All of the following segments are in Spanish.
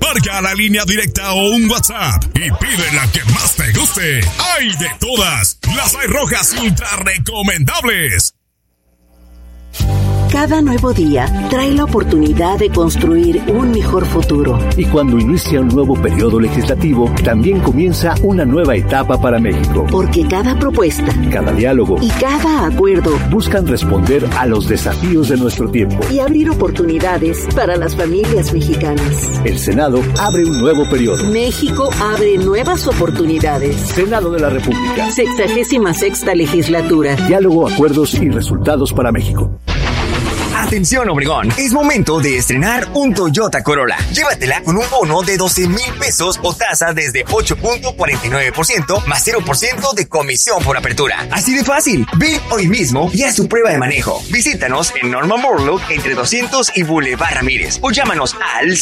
Marca a la línea directa o un WhatsApp y pide la que más te guste. ¡Hay de todas! Las hay rojas ultra recomendables. Cada nuevo día trae la oportunidad de construir un mejor futuro. Y cuando inicia un nuevo periodo legislativo, también comienza una nueva etapa para México. Porque cada propuesta, cada diálogo y cada acuerdo buscan responder a los desafíos de nuestro tiempo y abrir oportunidades para las familias mexicanas. El Senado abre un nuevo periodo. México abre nuevas oportunidades. Senado de la República. 66ª legislatura. Diálogo, acuerdos y resultados para México. Atención Obregón, es momento de estrenar un Toyota Corolla. Llévatela con un bono de 12,000 pesos o tasa desde 8.49% más 0% de comisión por apertura. Así de fácil. Ven hoy mismo y haz tu prueba de manejo. Visítanos en Norman Borlaug entre 200 y Boulevard Ramírez o llámanos al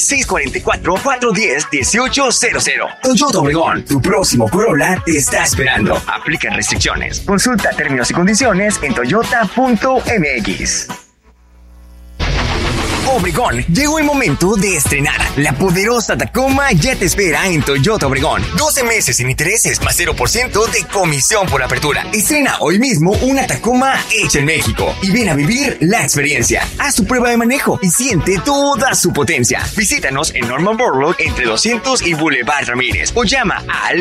644-410-1800. Toyota Obregón, tu próximo Corolla te está esperando. Aplican restricciones. Consulta términos y condiciones en toyota.mx. Obregón, llegó el momento de estrenar. La poderosa Tacoma ya te espera en Toyota Obregón. 12 meses sin intereses más 0% de comisión por apertura. Estrena hoy mismo una Tacoma hecha en México y ven a vivir la experiencia. Haz tu prueba de manejo y siente toda su potencia. Visítanos en Norman Borlaug entre 200 y Boulevard Ramírez o llama al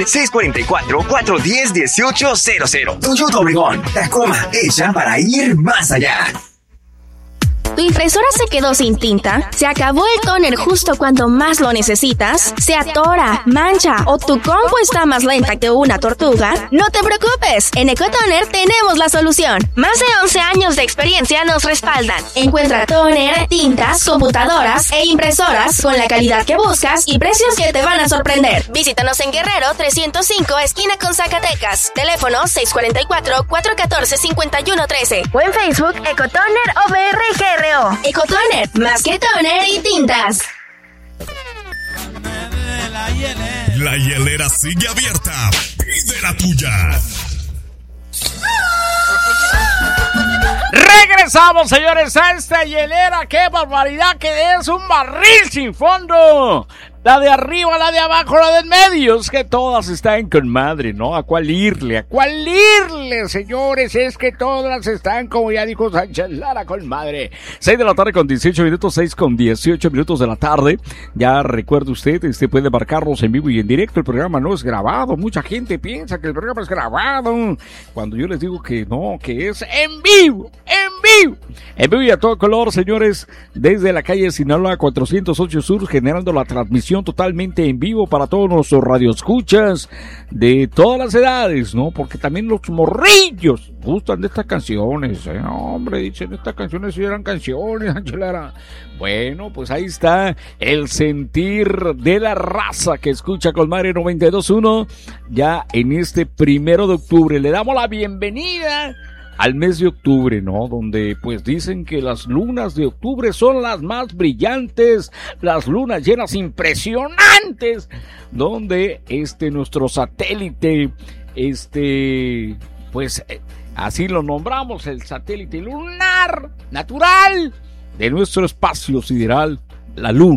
644-410-1800. Toyota Obregón, Tacoma hecha para ir más allá. ¿Tu impresora se quedó sin tinta? ¿Se acabó el tóner justo cuando más lo necesitas? ¿Se atora, mancha o tu compu está más lenta que una tortuga? No te preocupes, en Ecotoner tenemos la solución. Más de 11 años de experiencia nos respaldan. Encuentra tóner, tintas, computadoras e impresoras con la calidad que buscas y precios que te van a sorprender. Visítanos en Guerrero 305, esquina con Zacatecas. Teléfono 644-414-5113 o en Facebook Ecotoner OBRGR. Ecotoner, más que toner y tintas. La hielera sigue abierta. Pide la tuya. Regresamos, señores, a esta hielera. ¡Qué barbaridad que es! Un barril sin fondo. La de arriba, la de abajo, la del medio. Es que todas están con madre, ¿no? ¿A cuál irle? ¿A cuál irle, señores? Es que todas están, como ya dijo Sánchez Lara, con madre. 6 de la tarde con 18 minutos, 6 con 18 minutos de la tarde. Ya recuerde usted, puede marcarnos en vivo y en directo. El programa no es grabado. Mucha gente piensa que el programa es grabado. Cuando yo les digo que no, que es en vivo. En vivo. En vivo y a todo color, señores. Desde la calle Sinaloa 408 Sur, generando la transmisión totalmente en vivo para todos nuestros radioescuchas de todas las edades, ¿no? Porque también los morrillos gustan de estas canciones, hombre, dicen, estas canciones sí eran canciones, Angelara. Bueno, pues ahí está el sentir de la raza que escucha Colmare 92.1 ya en este 1 de octubre. Le damos la bienvenida al mes de octubre, ¿no? Donde pues dicen que las lunas de octubre son las más brillantes, las lunas llenas impresionantes, donde nuestro satélite, pues así lo nombramos, el satélite lunar natural de nuestro espacio sideral, la luna.